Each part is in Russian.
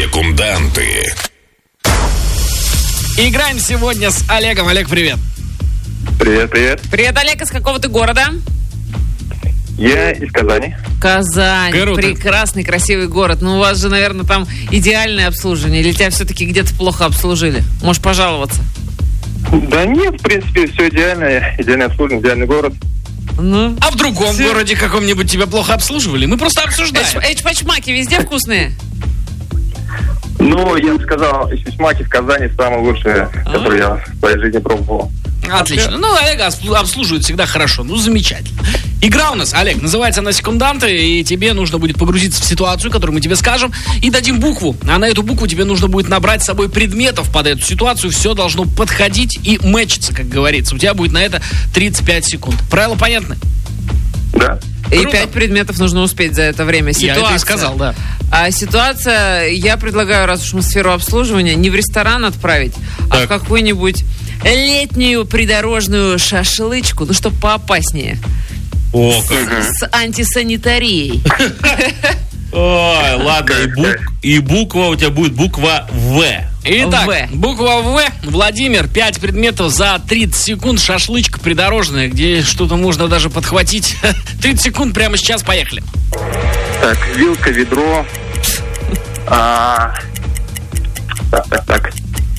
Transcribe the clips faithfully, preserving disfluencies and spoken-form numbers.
Секунданты. Играем сегодня с Олегом. Олег, привет. Привет, привет. Привет, Олег, из какого ты города? Я из Казани. Казань. Круто. Прекрасный, красивый город. Ну, у вас же, наверное, там идеальное обслуживание. Или тебя все-таки где-то плохо обслужили? Можешь пожаловаться. Да нет, в принципе, все идеально. Идеальное обслуживание, идеальный город. Ну, А в другом Все. городе каком-нибудь тебя плохо обслуживали? Мы просто обсуждаем. эйч-пачмаки везде вкусные? Ну, я бы сказал, сисьмаки в Казани самые лучшие, которые я в своей жизни пробовал. Отлично. Ну, Олега обслуживают всегда хорошо. Ну, замечательно. Игра у нас, Олег, называется она «Секунданты», и тебе нужно будет погрузиться в ситуацию, которую мы тебе скажем, и дадим букву. А на эту букву тебе нужно будет набрать с собой предметов под эту ситуацию. Все должно подходить и мэчиться, как говорится. У тебя будет на это тридцать пять секунд. Правила понятны? Да. И Круто. пять предметов нужно успеть за это время. Я Ситуация. это и сказал, да. А ситуация, я предлагаю, раз уж мы сферу обслуживания, не в ресторан отправить, а в какую-нибудь летнюю придорожную шашлычку, ну, чтобы поопаснее. О, как. С антисанитарией. Ой, ладно, и, бук- и буква у тебя будет буква В. Итак, В. буква В. Владимир, пять предметов за тридцать секунд. Шашлычка придорожная, где что-то можно даже подхватить. тридцать секунд прямо сейчас, поехали. Так, вилка, ведро. А, так, так, так.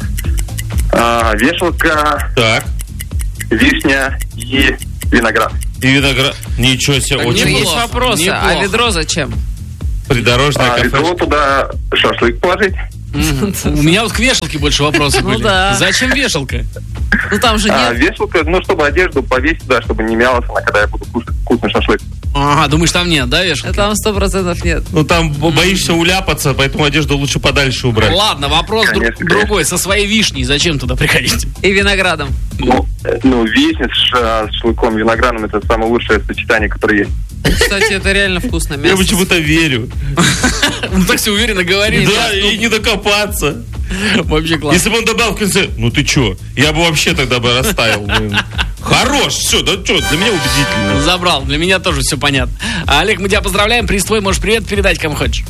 А, вешалка, Так. вишня и виноград. И виноград. Ничего себе, Так, очень Ну, есть Неплохо, вопросы. неплохо. А ведро зачем? придорожная А, кафе. ведро туда шашлык положить. Мгм. У меня вот к вешалке больше вопросов Ну были. да. Зачем вешалка? Ну, там же А, нет. вешалка, ну, чтобы одежду повесить туда, чтобы не мялась она, когда я буду кушать вкусный шашлык. Ага, думаешь, там нет, да, вешалки? Там сто процентов нет. Ну там бо- боишься уляпаться, поэтому одежду лучше подальше убрать. Ладно, вопрос дру- Конечно, другой. Со своей вишней зачем туда приходить? И виноградом. Ну, э, ну вишня с ша- шашлыком, виноградом — это самое лучшее сочетание, которое есть. Кстати, это реально вкусно. Я Мясо. почему-то верю. Он так все уверенно говорит. Да, и не докопаться. Вообще классно. Если бы он добавил в конце, ну ты чё, я бы вообще тогда бы растаял. блин. Хорош, все, да что, для меня убедительно. Забрал, для меня тоже все понятно. А, Олег, мы тебя поздравляем, приз твой, можешь привет передать кому хочешь.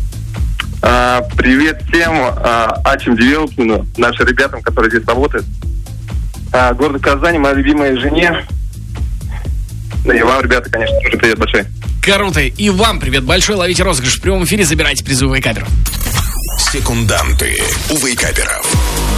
А, привет всем, а, Ачим Девелопмену, нашим ребятам, которые здесь работают. А, городу Казани, моей любимой жене. Да и вам, ребята, конечно, тоже привет большой. Круто. И вам привет большой. Ловите розыгрыш в прямом эфире, забирайте призовые камеры. Секунданты у вейкаперов.